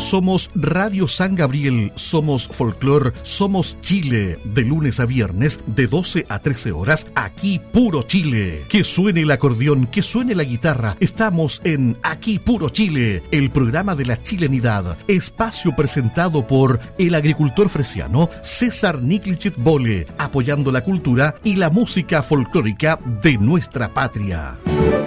Somos Radio San Gabriel, somos folclor, somos Chile. De lunes a viernes, de 12 a 13 horas, aquí Puro Chile. Que suene el acordeón, que suene la guitarra. Estamos en Aquí Puro Chile, el programa de la chilenidad. Espacio presentado por el agricultor fresiano César Niklichet Bole, apoyando la cultura y la música folclórica de nuestra patria.